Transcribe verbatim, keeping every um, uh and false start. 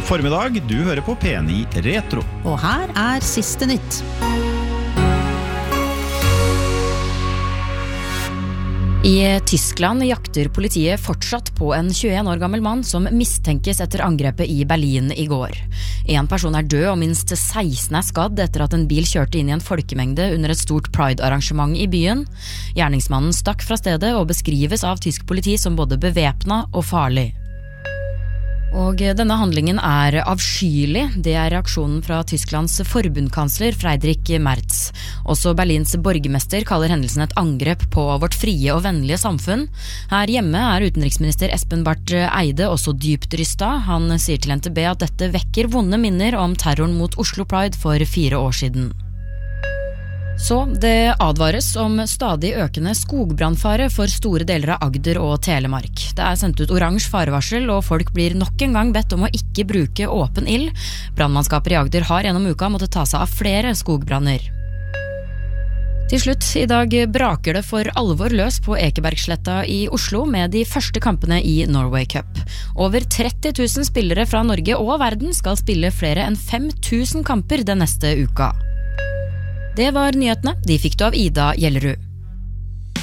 formiddag, du hører på P ni Retro. Og her er siste nytt. I Tyskland jakter politiet fortsatt på en tjueen år gammel mann som mistenkes etter angrepet i Berlin i går. En person er død og minst seksten er skadd etter at en bil kjørte inn i en folkemengde under et stort Pride-arrangement i byen. Gjerningsmannen stakk fra stedet og beskrives av tysk politi som både bevæpnet og farlig. Og denne handlingen er avskyelig. Det er reaksjonen fra Tysklands forbundskansler Friedrich Merz. Også Berlins borgermester kaller hendelsen et angrep på vårt frie og vennlige samfunn. Her hjemme er utenriksminister Espen Barth Eide også dypt rystet. Han sier til N T B at dette vekker vonde minner om terroren mot Oslo Pride for fire år siden. Så det advares om stadig økende skogbrannfare for store deler av Agder og Telemark. Det er sendt ut oransje farevarsel, og folk blir nok en gang bedt om å ikke bruke åpen ild. Brannmannskaper i Agder har gjennom uka måttet ta seg av flere skogbranner. Til slutt, i dag braker det for alvor løs på Ekebergsletta i Oslo med de første kampene i Norway Cup. Over tretti tusen spillere fra Norge og verden skal spille flere enn fem tusen kamper den neste uka. Det var nyhetene. De fikk du av Ida Gjellerud.